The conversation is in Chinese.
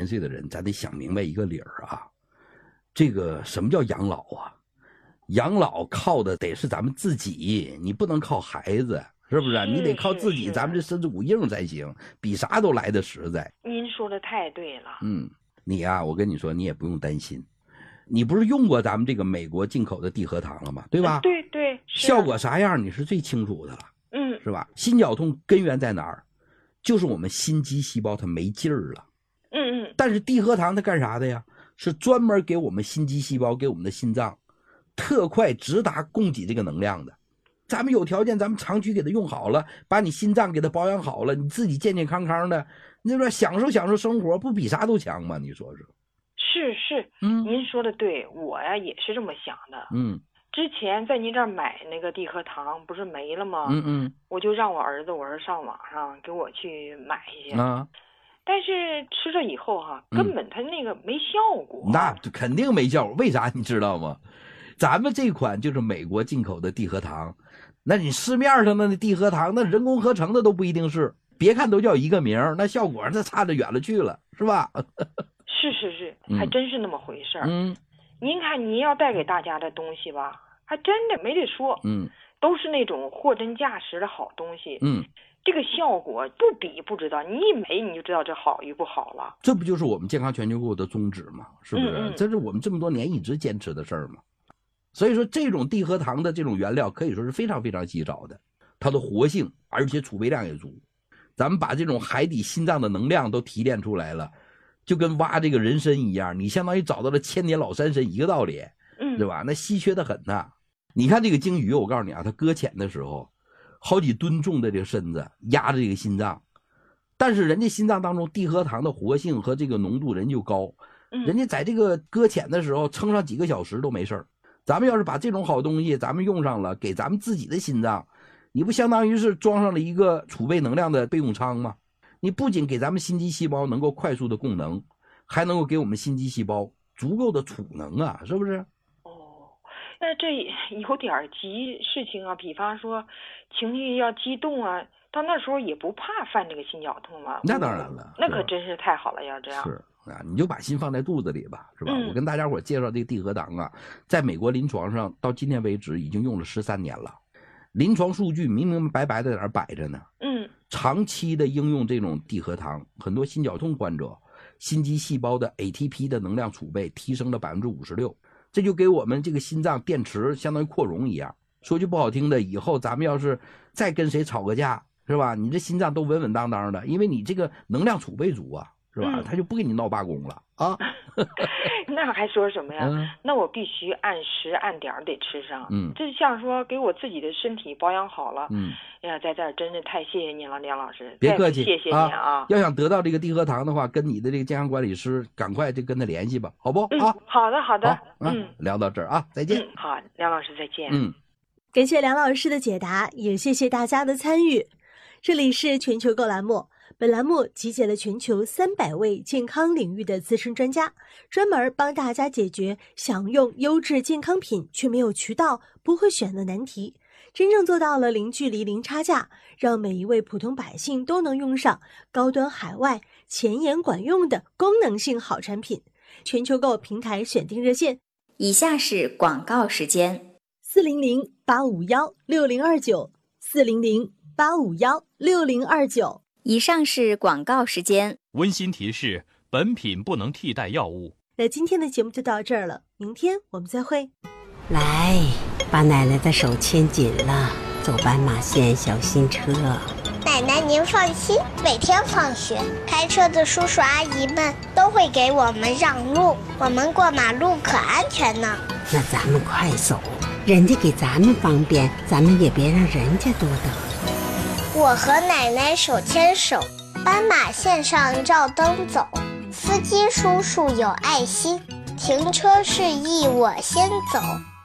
岁的人，咱得想明白一个理儿啊，这个什么叫养老啊？养老靠的得是咱们自己，你不能靠孩子，是不是？你得靠自己，咱们这身子骨硬才行，比啥都来得实在。 您说的太对了。 你啊，我跟你说，你也不用担心。你不是用过咱们这个美国进口的地核糖了吗？对吧？ 对对， 效果啥样你是最清楚的了。是吧？心绞痛根源在哪儿？就是我们心肌细胞它没劲儿了。但是地核糖它干啥的呀？是专门给我们心肌细胞，给我们的心脏特快直达供给这个能量的。咱们有条件，咱们长期给它用好了，把你心脏给它保养好了，你自己健健康康的，那边享受享受生活，不比啥都强吗？你说说。 是，您说的对，我呀也是这么想的。之前在您这儿买那个地核糖不是没了吗？我就让我儿子，我说上网上给我去买一些。但是吃了以后根本它那个没效果。 那肯定没效果，为啥你知道吗？咱们这款就是美国进口的地核糖，那你市面上的那地核糖，那人工合成的都不一定是，别看都叫一个名，那效果那差得远了去了，是吧？ 是，还真是那么回事儿。您看您要带给大家的东西吧，还真的没得说。都是那种货真价实的好东西。这个效果不比不知道，你一没你就知道这好与不好了。 这不就是我们健康全球购的宗旨吗？是不是？这是我们这么多年一直坚持的事儿嘛。所以说这种地核糖的这种原料可以说是非常非常稀少的，它的活性而且储备量也足。咱们把这种海底心脏的能量都提炼出来了，就跟挖这个人参一样，你相当于找到了千年老山参一个道理。对吧？那稀缺的很呐。你看这个鲸鱼，我告诉你啊，它搁浅的时候好几吨重的这个身子压着这个心脏，但是人家心脏当中地核糖的活性和这个浓度人就高，人家在这个搁浅的时候撑上几个小时都没事儿。咱们要是把这种好东西咱们用上了，给咱们自己的心脏，你不相当于是装上了一个储备能量的备用舱吗？你不仅给咱们心肌细胞能够快速的供能，还能够给我们心肌细胞足够的储能啊，是不是？ 那这有点急事情啊，比方说情绪要激动啊，到那时候也不怕犯这个心绞痛了。 那当然了， 那可真是太好了，要这样。 是啊，你就把心放在肚子里吧，是吧？我跟大家伙介绍这个地核糖啊，在美国临床上到今天为止已经用了13年了，临床数据明明白白的在那儿摆着呢。长期的应用这种地核糖，很多心绞痛患者心肌细胞的 ATP 的能量储备提升了56%。这就给我们这个心脏电池相当于扩容一样。说句不好听的，以后咱们要是再跟谁吵个架，是吧？你这心脏都稳稳当当的，因为你这个能量储备足啊，是吧？他就不给你闹罢工了啊。 那还说什么呀？那我必须按时按点得吃上。这像说给我自己的身体保养好了。哎呀，在这儿真是太谢谢您了，梁老师。 别客气， 谢谢您啊。 要想得到这个地核糖的话，跟你的这个健康管理师赶快就跟他联系吧，好不？ 好的好的。 聊到这儿啊，再见。 好，梁老师再见。 感谢梁老师的解答，也谢谢大家的参与。这里是全球购栏目，本栏目集结了全球300位健康领域的资深专家，专门帮大家解决想用优质健康品却没有渠道、不会选的难题，真正做到了零距离、零差价，让每一位普通百姓都能用上高端海外、前沿管用的功能性好产品。全球购平台选定热线： 以下是广告时间 ，400-851-6029，400-851-6029。 以上是广告时间。 温馨提示：本品不能替代药物。 那今天的节目就到这儿了，明天我们再会。 来，把奶奶的手牵紧了，走斑马线小心车。 奶奶您放心，每天放学开车的叔叔阿姨们都会给我们让路，我们过马路可安全呢。 那咱们快走，人家给咱们方便，咱们也别让人家多等。 我和奶奶手牵手，斑马线上照灯走，司机叔叔有爱心，停车示意我先走。